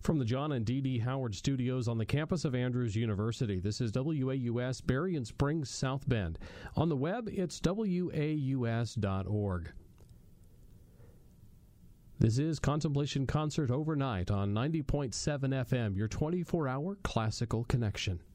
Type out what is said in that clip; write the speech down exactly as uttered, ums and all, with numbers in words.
From the John and Dee Dee Howard Studios on the campus of Andrews University, this is W A U S, Berrien Springs, South Bend. On the web, it's W A U S dot org. This is Contemplation Concert Overnight on ninety point seven F M, your twenty-four hour classical connection.